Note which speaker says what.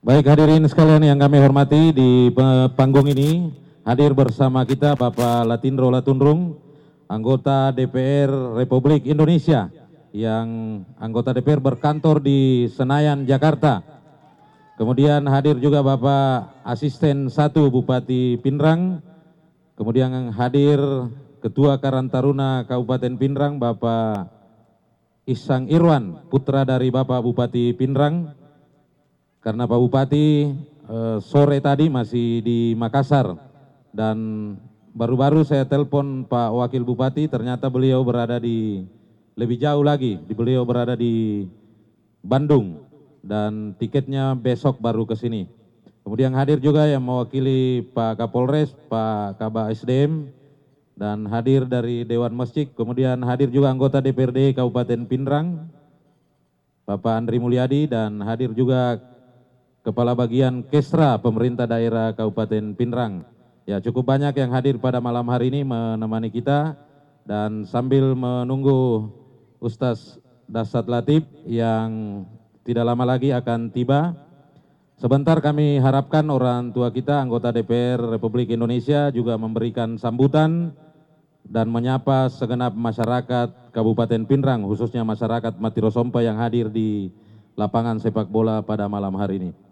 Speaker 1: Baik hadirin sekalian yang kami hormati, di panggung ini hadir bersama kita Bapak Latindro Latundrung, anggota DPR Republik Indonesia, yang anggota DPR berkantor di Senayan, Jakarta. Kemudian hadir juga Bapak Asisten 1 Bupati Pinrang, kemudian hadir Ketua Karang Taruna Kabupaten Pinrang Bapak Ihsan Irwan, putra dari Bapak Bupati Pinrang. Karena Pak Bupati sore tadi masih di Makassar, dan baru-baru saya telepon Pak Wakil Bupati, ternyata beliau berada di lebih jauh lagi, beliau berada di Bandung dan tiketnya besok baru ke sini. Kemudian hadir juga yang mewakili Pak Kapolres, Pak Kabak SDM, dan hadir dari Dewan Masjid. Kemudian hadir juga anggota DPRD Kabupaten Pinrang, Bapak Andri Mulyadi, dan hadir juga Kepala Bagian Kesra Pemerintah Daerah Kabupaten Pinrang. Ya, cukup banyak yang hadir pada malam hari ini menemani kita, dan sambil menunggu Ustaz Dasat Latif yang tidak lama lagi akan tiba, sebentar kami harapkan orang tua kita, anggota DPR Republik Indonesia, juga memberikan sambutan dan menyapa segenap masyarakat Kabupaten Pinrang, khususnya masyarakat Matirosompa yang hadir di lapangan sepak bola pada malam hari ini.